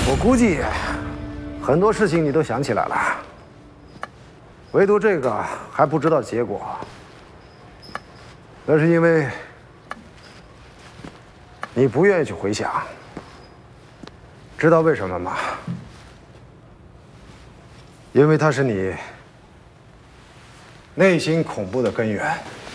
我估计很多事情你都想起来了，唯独这个还不知道结果。那是因为你不愿意去回想。知道为什么吗？因为它是你内心恐怖的根源。